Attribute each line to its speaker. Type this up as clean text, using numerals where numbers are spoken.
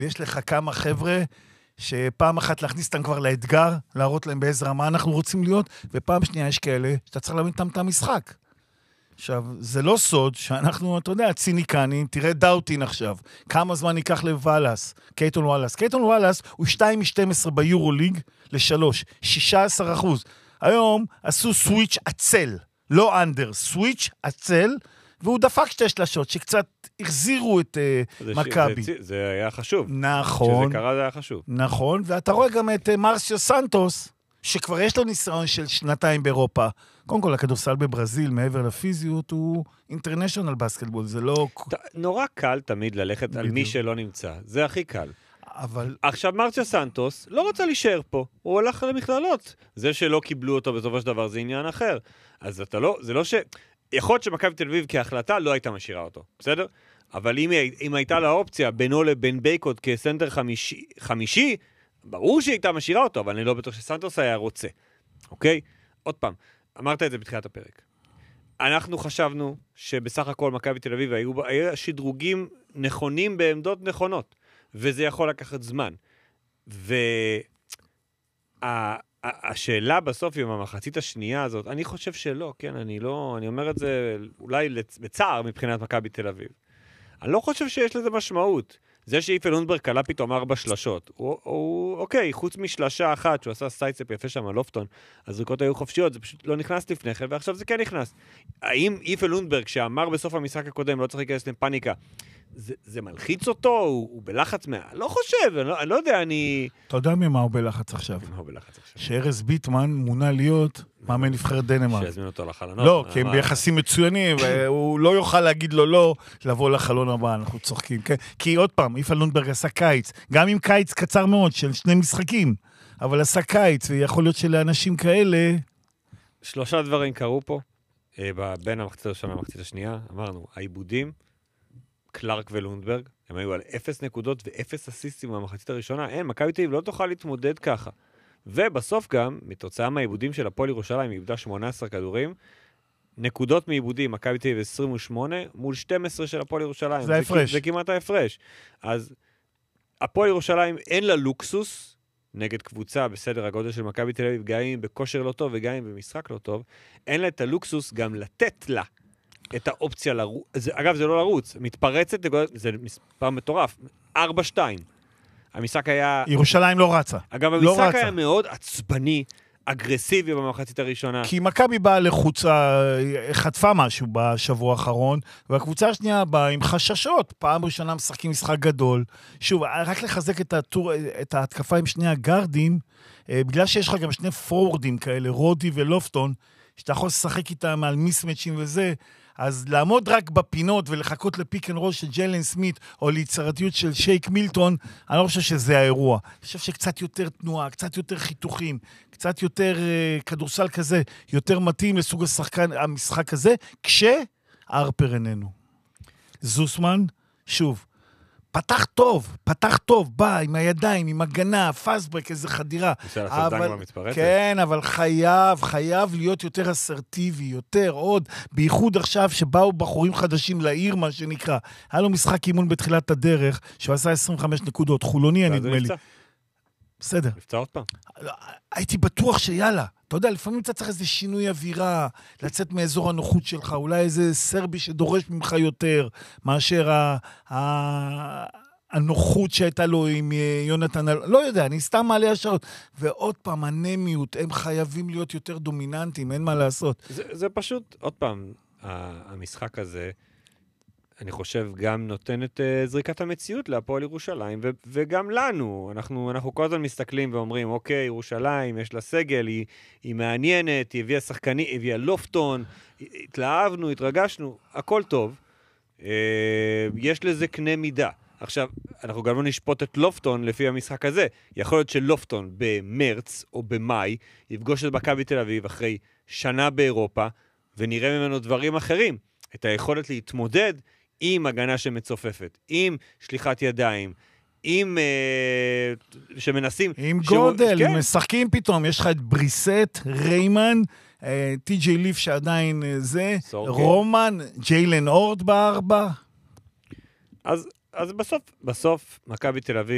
Speaker 1: ויש לך כמה חבר'ה שפעם אחת להכניס אותם כבר לאתגר, להראות להם באיזה רמה אנחנו רוצים להיות, ופעם שנייה יש כאלה שאתה צריך להבין את המשחק. עכשיו, זה לא סוד שאנחנו, אתה יודע, ציניקנים, תראה דאוטין עכשיו, כמה זמן ייקח לוואלאס, קייטון וואלאס. קייטון וואלאס הוא 2-12 ביורוליג ל-3, 16%. היום עשו סוויץ' עצל, לא אנדר, סוויץ' עצל, והוא דפק 2 שלשות, שקצת החזירו את מכבי.
Speaker 2: זה היה חשוב.
Speaker 1: נכון.
Speaker 2: כשזה קרה זה היה חשוב.
Speaker 1: נכון, ואתה רואה גם את מרסיו סנטוס, שכבר יש לו ניסיון של 2 באירופה. קודם כל, הכדורסל בברזיל, מעבר לפיזיות, הוא אינטרנשיונל בסקטבול, זה לא...
Speaker 2: נורא קל תמיד ללכת על מי שלא נמצא, זה הכי קל.
Speaker 1: אבל...
Speaker 2: עכשיו, מרסיו סנטוס לא רצה להישאר פה, הוא הלך למכללות. זה שלא קיבלו אותו בסופו של דבר זה עניין אחר. אז אתה לא, זה לא ש... יכול להיות שמכבי תל אביב כהחלטה לא הייתה משאירה אותו, בסדר? אבל אם הייתה לה אופציה בינו לבין בייקוד כסנטר חמישי, ברור שהיא הייתה משאירה אותו, אבל אני לא בטוח שסנטוס היה רוצה. אוקיי? עוד פעם, אמרת את זה בתחילת הפרק. אנחנו חשבנו שבסך הכל מכבי תל אביב היו שדרוגים נכונים בעמדות נכונות, וזה יכול לקחת זמן. השאלה בסוף עם המחצית השנייה הזאת, אני חושב שלא, כן, אני אומר את זה אולי בצער מבחינת מכבי תל אביב. אני לא חושב שיש לזה משמעות. זה שאיפל לונדברג קלה פתאום 4 שלשות, הוא אוקיי, חוץ משלשה אחת, שהוא עשה סייצפ יפה שם על לופטון, הזריקות היו חופשיות, זה פשוט לא נכנס לפני כן, ועכשיו זה כן נכנס. האם איפל לונדברג, שאמר בסוף המשחק הקודם, לא צריך להיכנס לפאניקה, זה מלחיץ אותו? הוא בלחץ לא חושב, אני לא יודע,
Speaker 1: אתה יודע ממה הוא בלחץ עכשיו? שארז ביטמן מונה להיות מאמן נבחרת דנמרק.
Speaker 2: שיזמין אותו לחלונות.
Speaker 1: לא, כי הם ביחסים מצוינים, והוא לא יוכל להגיד לו לא, לבוא לחלון הבא, אנחנו צוחקים. כי עוד פעם, איפל לונדברג עשה קיץ, גם עם קיץ קצר מאוד, של 2 משחקים, אבל עשה קיץ, ויכול להיות שלאנשים כאלה...
Speaker 2: 3 דברים קרו פה, בין המחצית הראשונה למחצית השנייה, אמרנו, העיבודים, קלארק ולונדברג, הם היו על 0 נקודות ו0 אסיסטים במחצית הראשונה. אין, מכבי תל אביב לא תוכל להתמודד ככה. ובסוף גם, מתוצאה מהעיבודים של הפועל ירושלים, עיבדה 18 כדורים, נקודות מעיבודים, מכבי תל אביב 28, מול 12 של הפועל ירושלים.
Speaker 1: זה ההפרש.
Speaker 2: זה כמעט ההפרש. אז הפועל ירושלים אין לה לוקסוס, נגד קבוצה בסדר הגודל של מכבי תל אביב, גם אם בכושר לא טוב וגם אם במשחק לא טוב, אין לה את הלוקסוס גם לתת לה את האופציה לרוץ. אגב, זה לא לרוץ, מתפרצת, זה מספר מטורף, 4-2. המשחק היה...
Speaker 1: ירושלים לא רצה.
Speaker 2: אגב, המשחק היה מאוד עצבני, אגרסיבי במחצית הראשונה.
Speaker 1: כי מכבי באה לחוצה, חטפה משהו בשבוע האחרון, והקבוצה השנייה באה עם חששות. פעם ראשונה משחקים משחק גדול. שוב, רק לחזק את ההתקפה עם שני הגארדים, בגלל שיש לך גם 2 פורורדים כאלה, רודי ולופטון, שאתה יכול לשחק איתם על מיסמצ'ים וזה, אז לעמוד רק בפינות ולחכות לפיק אנד רול של ג'יילן סמית, או ליצירתיות של שייק מילטון, אני לא חושב שזה האירוע. אני חושב שקצת יותר תנועה, קצת יותר חיתוכים, קצת יותר כדורסל כזה, יותר מתאים לסוג המשחק הזה, כשארפר איננו. זוסמן, שוב, פתח טוב, בא עם הידיים, עם הגנה, פאסברק, איזה חדירה. כן, אבל חייב להיות יותר אסרטיבי, יותר עוד, בייחוד עכשיו שבאו בחורים חדשים לעיר, מה שנקרא. היה לו משחק אימון בתחילת הדרך, שהוא עשה 25 נקודות, חולוני נדמה לי. בסדר.
Speaker 2: נפצע עוד פעם.
Speaker 1: הייתי בטוח שיאללה. אתה יודע, לפעמים אתה צריך איזה שינוי אווירה, לצאת מאזור הנוחות שלך, אולי איזה סרבי שדורש ממך יותר, מאשר הנוחות שהייתה לו עם יונתן, לא יודע, אני סתם מעלה השעות. ועוד פעם, הנמיות, הם חייבים להיות יותר דומיננטיים, אין מה לעשות.
Speaker 2: זה פשוט, עוד פעם, המשחק הזה, אני חושב גם נותן את זריקת המציאות להפועל ירושלים, וגם לנו, אנחנו כל הזמן מסתכלים ואומרים, אוקיי, ירושלים, יש לה סגל, היא מעניינת, היא הביאה שחקני, היא הביאה לופטון, התלהבנו, התרגשנו, הכל טוב, יש לזה קנה מידה. עכשיו, אנחנו גם לא נשפוט את לופטון לפי המשחק הזה, יכול להיות שלופטון במרץ או במאי, יפגוש את מכבי תל אביב אחרי שנה באירופה, ונראה ממנו דברים אחרים, את היכולת להתמודד עם הגנה שמצופפת, עם שליחת ידיים, עם שמנסים...
Speaker 1: עם גודל, כן. משחקים פתאום, יש לך את בריסט, ריימן, טי.ג'יי ליף שעדיין זה, רומן, ג'יילן אורד ב4.
Speaker 2: אז בסוף, מכבי תל אביב,